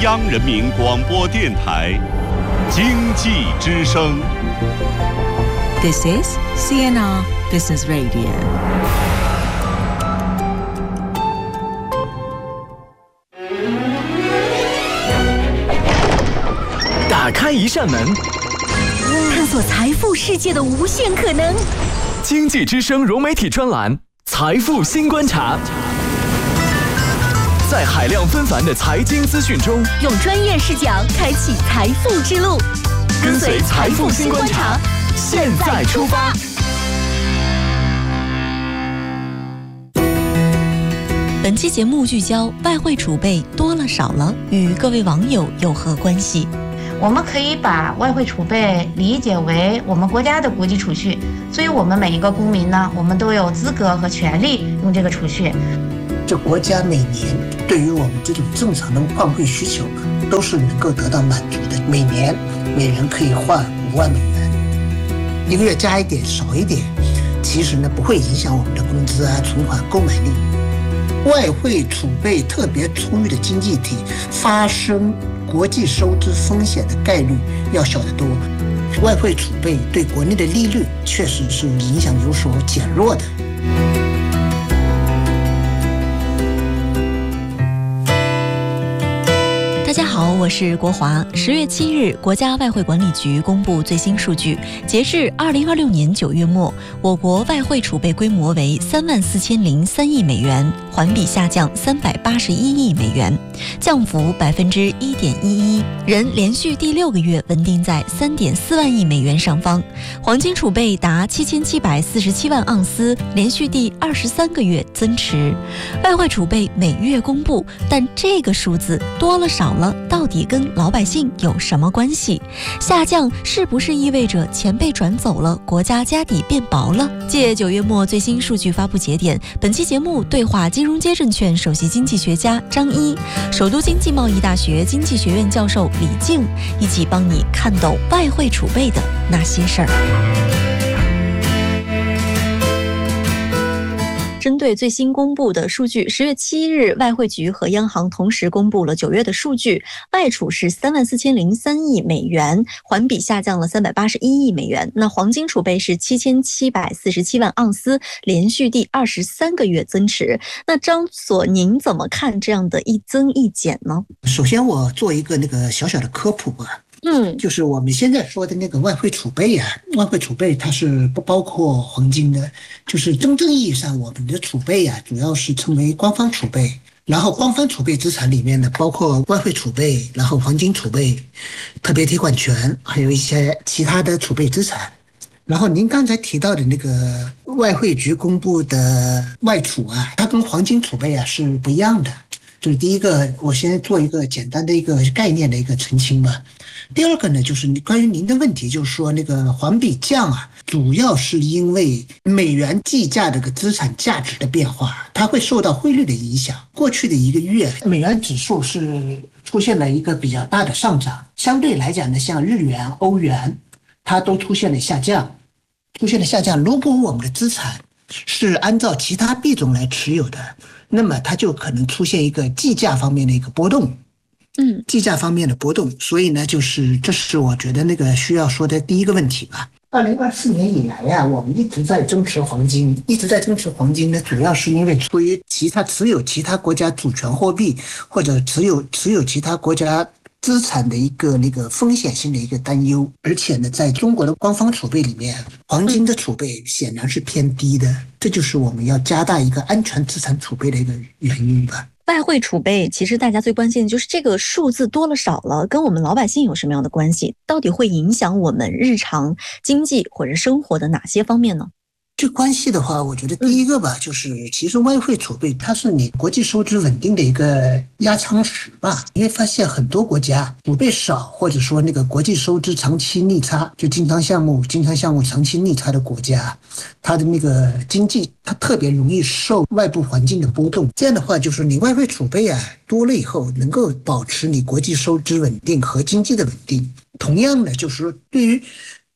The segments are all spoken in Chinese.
央人民广播电台经济之声。 This is CNR Business Radio。 打开一扇门， 探索财富世界的无限可能。 经济之声融媒体专栏《财富新观察》，在海量纷繁的财经资讯中， 用专业视角开启财富之路。 跟随财富新观察，现在出发。 本期节目聚焦外汇储备多了少了，与各位网友有何关系？ 我们可以把外汇储备理解为我们国家的国际储蓄，所以我们每一个公民呢，我们都有资格和权利用这个储蓄。 这国家每年对于我们这种正常的换汇需求都是能够得到满足的，每年每人可以换5万美元，一个月加一点少一点，其实呢不会影响我们的工资啊、存款购买力。外汇储备特别充裕的经济体发生国际收支风险的概率要小得多，外汇储备对国内的利率确实是影响有所减弱的。 大家好，我是国华。10月7日，国家外汇管理局公布最新数据，截至2026年9月末，我国外汇储备规模为34003亿美元，环比下降381亿美元，降幅1.11%，仍连续第6个月稳定在3.4万亿美元上方。黄金储备达7747万盎司，连续第23个月增持。外汇储备每月公布，但这个数字多了少了，到底跟老百姓有什么关系？下降是不是意味着钱被转走了，国家家底变薄了？借9月末最新数据发布节点，本期节目对话金融街证券首席经济学家张一，首都经济贸易大学经济学院教授李静，一起帮你看懂外汇储备的那些事儿。针对最新公布的数据，10月7日，外汇局和央行同时公布了9月的数据，外储是34003亿美元，环比下降了381亿美元。那黄金储备是7747万盎司，连续第23个月增持。那张所，您怎么看这样的一增一减呢？ 首先，我做一个小小的科普吧。就是我们现在说的那个外汇储备啊，外汇储备它是不包括黄金的，就是真正意义上我们的储备啊，主要是称为官方储备。然后官方储备资产里面呢，包括外汇储备，然后黄金储备、特别提款权，还有一些其他的储备资产。然后您刚才提到的那个外汇局公布的外储啊，它跟黄金储备啊是不一样的。就是第一个，我先做一个简单的一个概念的一个澄清吧。第二个呢，就是关于您的问题，就是说那个环比降啊，主要是因为美元计价这个资产价值的变化，它会受到汇率的影响。过去的1个月，美元指数是出现了一个比较大的上涨，相对来讲呢，像日元、欧元，它都出现了下降。如果我们的资产是按照其他币种来持有的，那么它就可能出现一个计价方面的一个波动。所以呢，这是我觉得那个需要说的第一个问题吧。2024年以来呀，我们一直在增持黄金呢，主要是因为出于持有其他国家主权货币或者持有其他国家资产的一个风险性的一个担忧，而且呢，在中国的官方储备里面，黄金的储备显然是偏低的，这就是我们要加大一个安全资产储备的一个原因吧。 外汇储备其实大家最关心的就是这个数字多了少了，跟我们老百姓有什么样的关系？到底会影响我们日常经济或者生活的哪些方面呢？ 这关系的话，我觉得第一个吧，就是其实外汇储备它是你国际收支稳定的一个压舱石吧。你会发现很多国家储备少，或者说那个国际收支长期逆差，就经常项目长期逆差的国家，它的那个经济它特别容易受外部环境的波动。这样的话，就是你外汇储备啊多了以后，能够保持你国际收支稳定和经济的稳定。同样的，就是说对于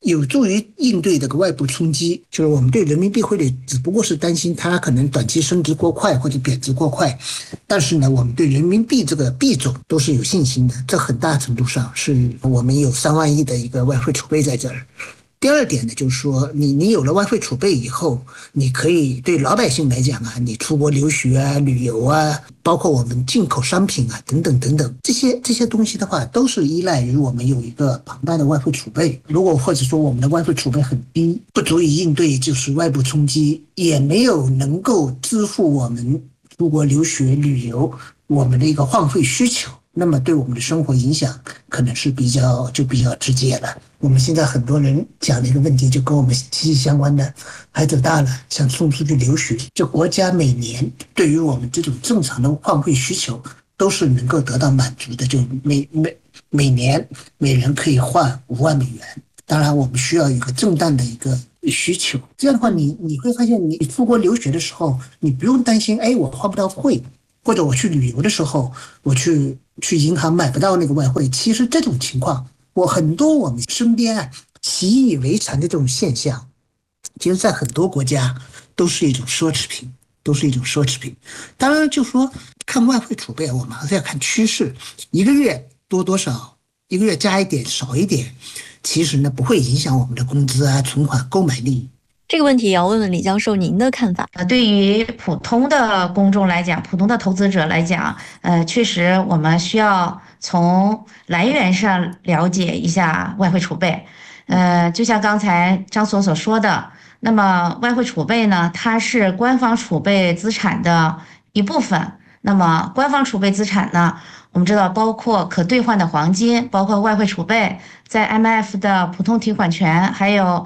有助于应对这个外部冲击。就是我们对人民币汇率只不过是担心它可能短期升值过快或者贬值过快，但是呢，我们对人民币这个币种都是有信心的，这很大程度上是我们有3万亿的一个外汇储备在这儿。第二点呢，就是说你有了外汇储备以后，你可以对老百姓来讲啊，你出国留学啊、旅游啊，包括我们进口商品啊等等等等，这些东西的话，都是依赖于我们有一个庞大的外汇储备。如果或者说我们的外汇储备很低，不足以应对就是外部冲击，也没有能够支付我们出国留学、旅游我们的一个换汇需求，那么对我们的生活影响可能是比较直接了。我们现在很多人讲的一个问题就跟我们息息相关的，孩子大了想送出去留学，这国家每年对于我们这种正常的换汇需求都是能够得到满足的，就每年每人可以换5万美元。当然我们需要一个正当的一个需求，这样的话你会发现你出国留学的时候，你不用担心我换不到汇，或者我去旅游的时候我去银行买不到那个外汇。其实这种情况很多我们身边习以为常的这种现象，其实在很多国家都是一种奢侈品。当然就说看外汇储备，我们还是要看趋势，一个月多少，一个月加一点少一点，其实呢不会影响我们的工资啊、存款、购买力。 这个问题也要问问李教授您的看法。 对于普通的公众来讲，普通的投资者来讲，确实我们需要从来源上了解一下外汇储备。就像刚才张所说的，那么外汇储备呢，它是官方储备资产的一部分。那么官方储备资产呢，我们知道包括可兑换的黄金，包括外汇储备，在 IMF 的普通提款权，还有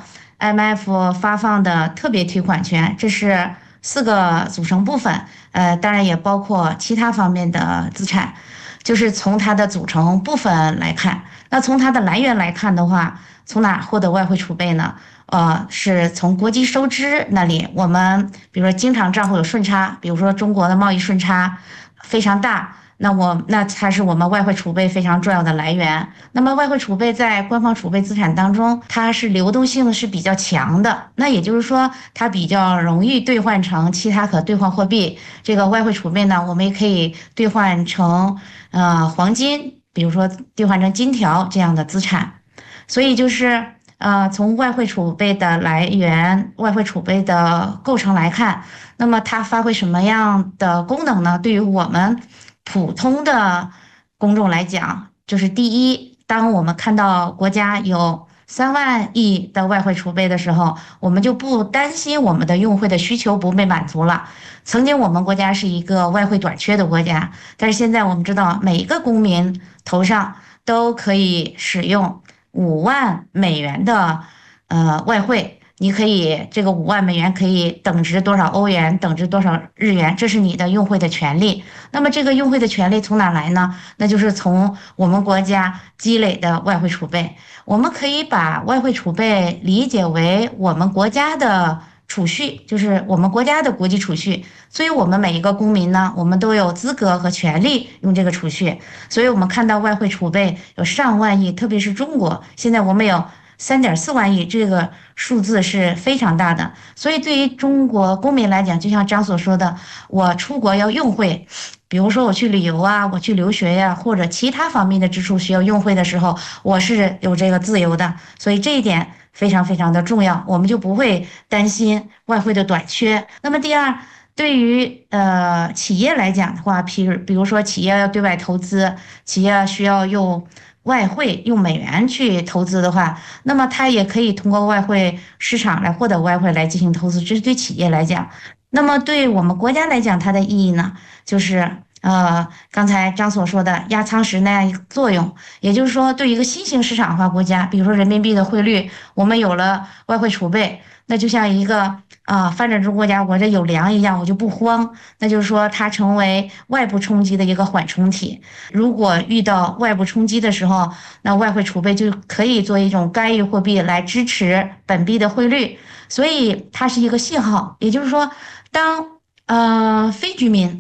IMF 发放的特别提款权，这是4个组成部分。当然也包括其他方面的资产，就是从它的组成部分来看。那从它的来源来看的话，从哪获得外汇储备呢？是从国际收支那里，我们比如说经常账户有顺差，比如说中国的贸易顺差非常大，那它是我们外汇储备非常重要的来源。那么外汇储备在官方储备资产当中，它是流动性是比较强的，那也就是说它比较容易兑换成其他可兑换货币。这个外汇储备呢，我们也可以兑换成黄金，比如说兑换成金条这样的资产。所以就是从外汇储备的来源、外汇储备的构成来看，那么它发挥什么样的功能呢？对于我们普通的公众来讲，就是第一，当我们看到国家有3万亿的外汇储备的时候，我们就不担心我们的用汇的需求不被满足了。曾经我们国家是一个外汇短缺的国家，但是现在我们知道每一个公民头上都可以使用5万美元的外汇，你可以这个5万美元可以等值多少欧元，等值多少日元，这是你的用汇的权利。那么这个用汇的权利从哪来呢？那就是从我们国家积累的外汇储备。我们可以把外汇储备理解为我们国家的储蓄，就是我们国家的国际储蓄。所以我们每一个公民呢，我们都有资格和权利用这个储蓄。所以我们看到外汇储备有上万亿，特别是中国，现在我们有3.4万亿，这个数字是非常大的。所以对于中国公民来讲，就像张所说的，我出国要用汇，比如说我去旅游啊，我去留学呀，或者其他方面的支出需要用汇的时候，我是有这个自由的。所以这一点非常非常的重要，我们就不会担心外汇的短缺。那么第二，对于企业来讲的话，比如说企业要对外投资，企业需要用外汇用美元去投资的话，那么它也可以通过外汇市场来获得外汇来进行投资，这是对企业来讲。那么对我们国家来讲，它的意义呢，就是刚才张所说的压舱石那样一个作用。也就是说，对于一个新兴市场化国家，比如说人民币的汇率，我们有了外汇储备，那就像一个发展中国家我这有粮一样，我就不慌。那就是说它成为外部冲击的一个缓冲体。如果遇到外部冲击的时候，那外汇储备就可以做一种干预货币来支持本币的汇率。所以它是一个信号。也就是说，当非居民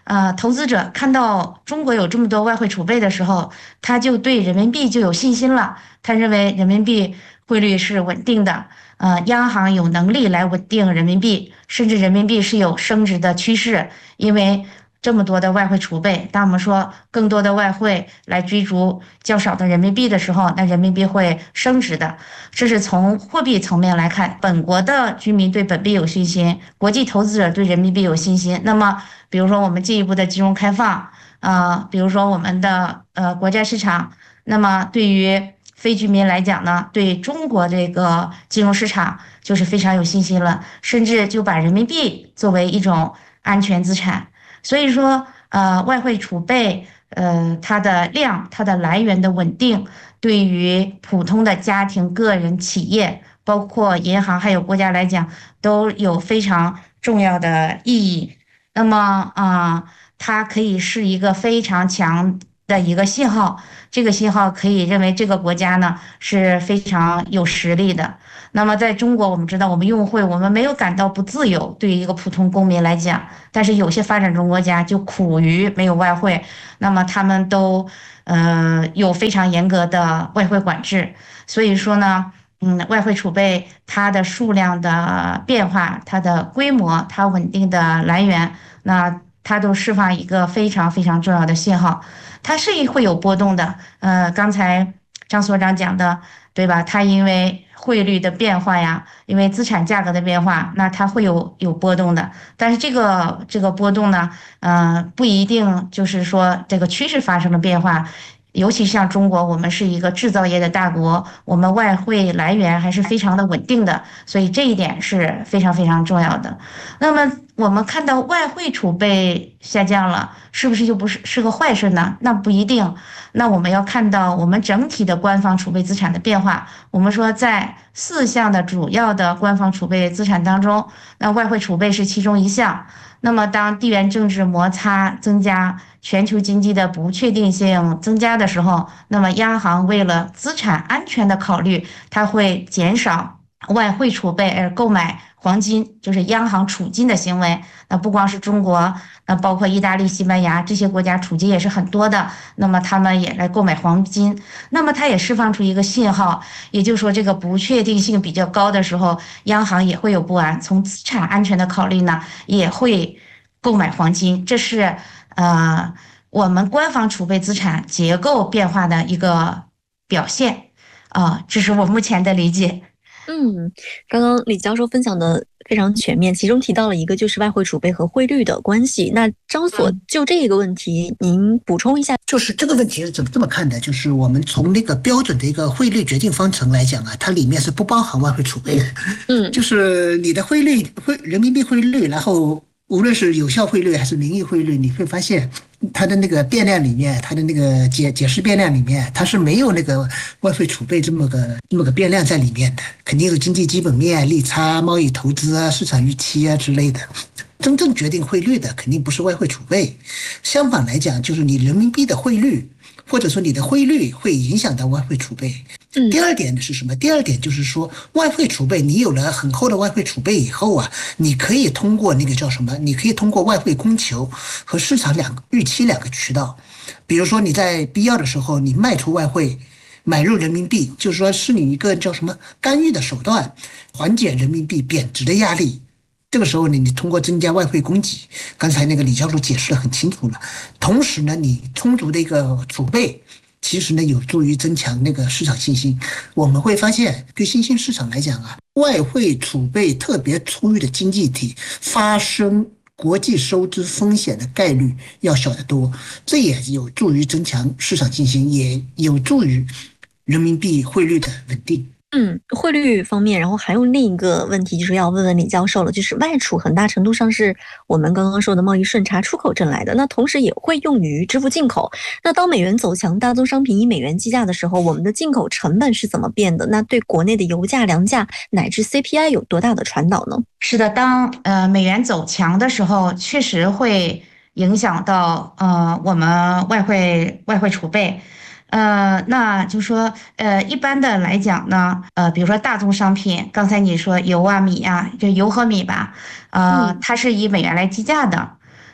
投资者看到中国有这么多外汇储备的时候，他就对人民币就有信心了。他认为人民币汇率是稳定的，央行有能力来稳定人民币，甚至人民币是有升值的趋势。因为这么多的外汇储备，当我们说更多的外汇来追逐较少的人民币的时候，那人民币会升值的。这是从货币层面来看，本国的居民对本币有信心，国际投资者对人民币有信心。那么比如说我们进一步的金融开放，比如说我们的国债市场，那么对于非居民来讲呢，对中国这个金融市场就是非常有信心了，甚至就把人民币作为一种安全资产。所以说，外汇储备，它的量、它的来源的稳定，对于普通的家庭、个人、企业，包括银行还有国家来讲，都有非常重要的意义。那么，它可以是一个非常强的一个信号，这个信号可以认为这个国家呢是非常有实力的。那么在中国，我们知道我们用汇，我们没有感到不自由，对于一个普通公民来讲，但是有些发展中国家就苦于没有外汇，那么他们都有非常严格的外汇管制。所以说呢，外汇储备它的数量的变化、它的规模、它稳定的来源，那它都释放一个非常非常重要的信号。它是会有波动的，刚才张所长讲的，对吧？它因为汇率的变化呀，因为资产价格的变化，那它会有波动的。但是这个波动呢，不一定就是说这个趋势发生了变化。尤其像中国，我们是一个制造业的大国，我们外汇来源还是非常的稳定的，所以这一点是非常非常重要的。那么我们看到外汇储备下降了，是不是就不是个坏事呢？那不一定。那我们要看到我们整体的官方储备资产的变化。我们说在4项的主要的官方储备资产当中，那外汇储备是其中一项。那么当地缘政治摩擦增加，全球经济的不确定性增加的时候，那么央行为了资产安全的考虑，它会减少外汇储备而购买黄金，就是央行储金的行为。那不光是中国，那包括意大利、西班牙这些国家储金也是很多的，那么他们也来购买黄金。那么它也释放出一个信号，也就是说这个不确定性比较高的时候，央行也会有不安，从资产安全的考虑呢，也会购买黄金。这是我们官方储备资产结构变化的一个表现这是我目前的理解。 刚刚李教授分享的非常全面，其中提到了一个就是外汇储备和汇率的关系。那张所就这个问题您补充一下。 就是这个问题是怎么这么看的，就是我们从那个标准的一个汇率决定方程来讲它里面是不包含外汇储备的。就是你的人民币汇率，然后无论是有效汇率还是名义汇率，你会发现它的那个变量里面，它的那个解释变量里面，它是没有那个外汇储备这么个变量在里面的，肯定是经济基本面、利差、贸易投资市场预期之类的。真正决定汇率的肯定不是外汇储备，相反来讲，就是你人民币的汇率或者说你的汇率会影响到外汇储备。第二点是什么？第二点就是说，外汇储备你有了很厚的外汇储备以后你可以通过那个叫什么？你可以通过外汇供求和市场预期两个渠道，比如说你在必要的时候你卖出外汇，买入人民币，就是说是你一个叫什么干预的手段，缓解人民币贬值的压力。这个时候你通过增加外汇供给，刚才那个李教授解释得很清楚了。同时呢，你充足的一个储备，其实呢有助于增强那个市场信心。我们会发现，对新兴市场来讲外汇储备特别充裕的经济体发生国际收支风险的概率要小得多，这也有助于增强市场信心，也有助于人民币汇率的稳定。 汇率方面，然后还有另一个问题就是要问问李教授了，就是外储很大程度上是我们刚刚说的贸易顺差出口挣来的，那同时也会用于支付进口。那当美元走强，大宗商品以美元计价的时候，我们的进口成本是怎么变的？那对国内的油价、粮价乃至 CPI 有多大的传导呢？ 是的，当美元走强的时候，确实会影响到我们外汇储备。那就说一般的来讲呢，比如说大宗商品，刚才你说油米就油和米吧，它是以美元来计价的，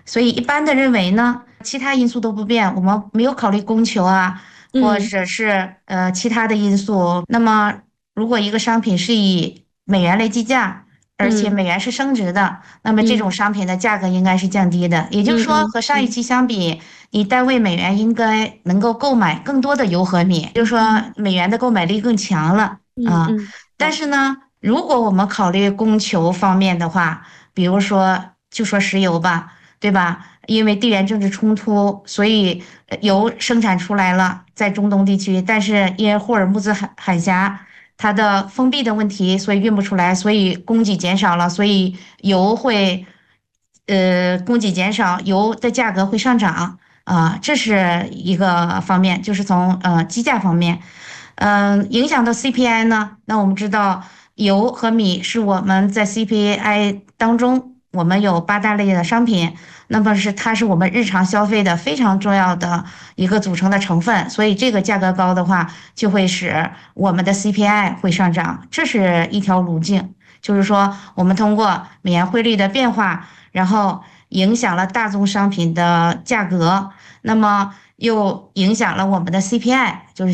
所以一般的认为呢，其他因素都不变，我们没有考虑供求啊，或者是其他的因素。那么如果一个商品是以美元来计价，而且美元是升值的，那么这种商品的价格应该是降低的。也就是说，和上一期相比，你单位美元应该能够购买更多的油和米，就是说美元的购买力更强了啊。但是呢，如果我们考虑供求方面的话，比如说就说石油吧，对吧？因为地缘政治冲突，所以油生产出来了，在中东地区，但是因为霍尔木兹海峡它的封闭的问题，所以运不出来，所以供给减少了，所以油会供给减少，油的价格会上涨啊，这是一个方面，就是从机价方面。影响到 CPI 呢？那我们知道油和米是我们在 CPI 当中，我们有8大类的商品，那么它是我们日常消费的非常重要的一个组成的成分，所以这个价格高的话，就会使我们的 CPI 会上涨，这是一条路径。就是说，我们通过美元汇率的变化，然后影响了大宗商品的价格，那么又影响了我们的 CPI，就是